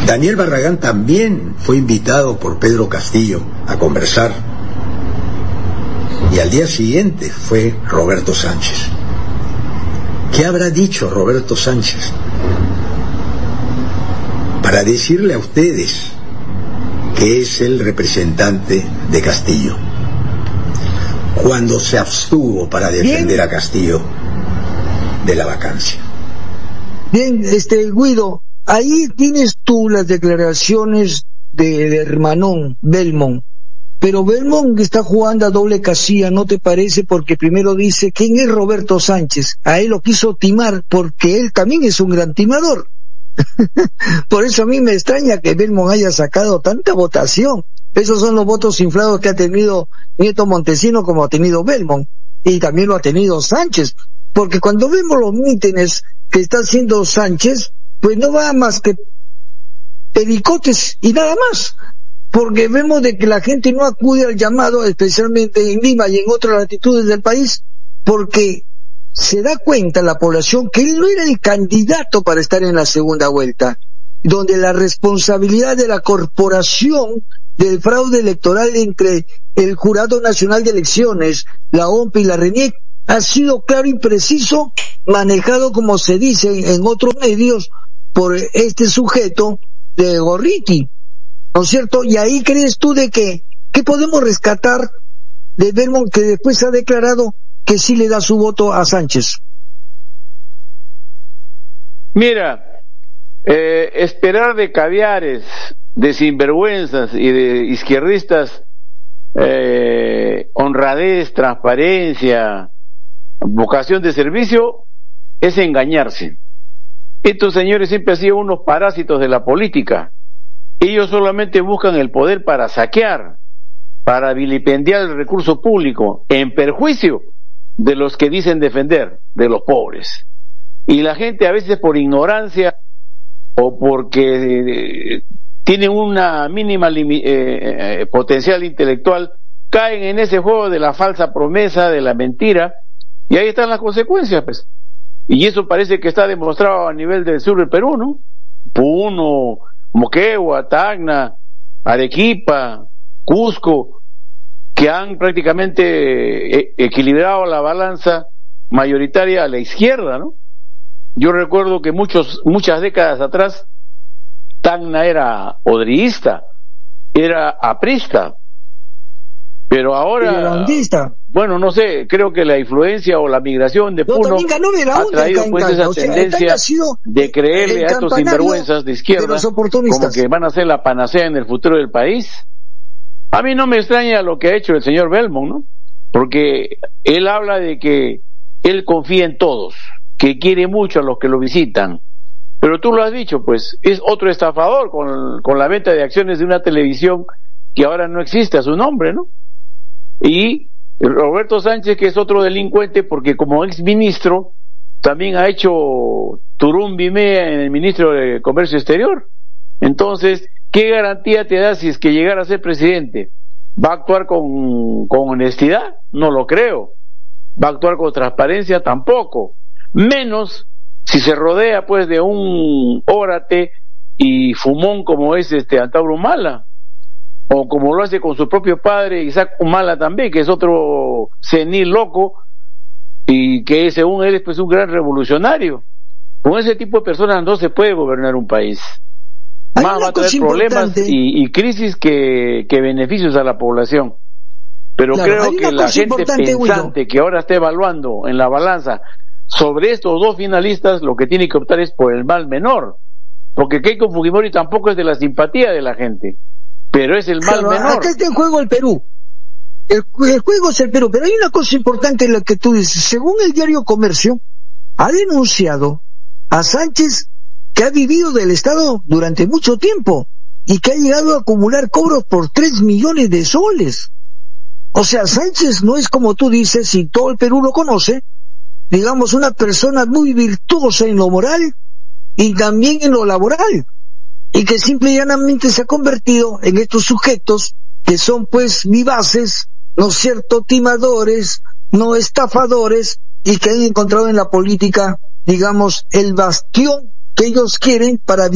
Daniel Barragán también fue invitado por Pedro Castillo a conversar. Y al día siguiente fue Roberto Sánchez. ¿Qué habrá dicho Roberto Sánchez para decirle a ustedes que es el representante de Castillo, cuando se abstuvo para defender a Castillo de la vacancia? Bien, Guido, ahí tienes tú las declaraciones de hermanón Belmont, pero Belmont está jugando a doble casilla, ¿no te parece? Porque primero dice, ¿quién es Roberto Sánchez? A él lo quiso timar porque él también es un gran timador. Por eso a mí me extraña que Belmont haya sacado tanta votación. Esos son los votos inflados que ha tenido Nieto Montesino como ha tenido Belmont, y también lo ha tenido Sánchez, porque cuando vemos los mítines que está haciendo Sánchez, pues no va más que pericotes y nada más, porque vemos de que la gente no acude al llamado, especialmente en Lima y en otras latitudes del país, porque se da cuenta la población que él no era el candidato para estar en la segunda vuelta, donde la responsabilidad de la corporación del fraude electoral entre el Jurado Nacional de Elecciones, la OMP y la RENIEC ha sido claro y preciso, manejado, como se dice en otros medios, por este sujeto de Gorriti, ¿no es cierto? Y ahí crees tú de que, ¿qué podemos rescatar de Belmont, que después ha declarado que sí le da su voto a Sánchez? Mira, esperar de caviares, de sinvergüenzas y de izquierdistas honradez, transparencia, vocación de servicio, es engañarse. Estos señores siempre han sido unos parásitos de la política. Ellos solamente buscan el poder para saquear, para vilipendiar el recurso público, en perjuicio de los que dicen defender, de los pobres. Y la gente, a veces por ignorancia o porque tienen una mínima potencial intelectual, caen en ese juego de la falsa promesa, de la mentira, y ahí están las consecuencias, pues. Y eso parece que está demostrado a nivel del sur del Perú, ¿no? Puno, Moquegua, Tacna, Arequipa, Cusco, que han prácticamente equilibrado la balanza mayoritaria a la izquierda, ¿no? Yo recuerdo que muchas décadas atrás Tacna era odriguista, era aprista, pero ahora, bueno, no sé, creo que la influencia o la migración de Puno ha traído pues esa tendencia de creerle a estos sinvergüenzas de izquierda como que van a ser la panacea en el futuro del país. A mí no me extraña lo que ha hecho el señor Belmont, ¿no? Porque él habla de que él confía en todos, que quiere mucho a los que lo visitan. Pero tú lo has dicho, pues, es otro estafador con la venta de acciones de una televisión que ahora no existe a su nombre, ¿no? Y Roberto Sánchez, que es otro delincuente, porque como ex ministro también ha hecho turumbimea en el ministro de Comercio Exterior. Entonces, ¿qué garantía te da si es que llegara a ser presidente? ¿Va a actuar con honestidad? No lo creo. ¿Va a actuar con transparencia? Tampoco. Menos si se rodea pues de un órate y fumón como es Antauro Humala, o como lo hace con su propio padre Isaac Humala también, que es otro senil loco y que según él es pues un gran revolucionario. Con ese tipo de personas no se puede gobernar un país. Más va a traer problemas y crisis que beneficios a la población. Pero creo que la gente pensante que ahora está evaluando en la balanza sobre estos dos finalistas, lo que tiene que optar es por el mal menor, porque Keiko Fujimori tampoco es de la simpatía de la gente, pero es el mal menor. Acá está en juego el Perú. El juego es el Perú, pero hay una cosa importante en la que tú dices. Según el diario Comercio, ha denunciado a Sánchez que ha vivido del Estado durante mucho tiempo y que ha llegado a acumular cobros por 3 millones de soles. O sea, Sánchez no es como tú dices, y todo el Perú lo conoce, digamos, una persona muy virtuosa en lo moral y también en lo laboral, y que simple y llanamente se ha convertido en estos sujetos que son pues vivaces, ¿no es cierto?, timadores, no estafadores, y que han encontrado en la política, digamos, el bastión que ellos quieren para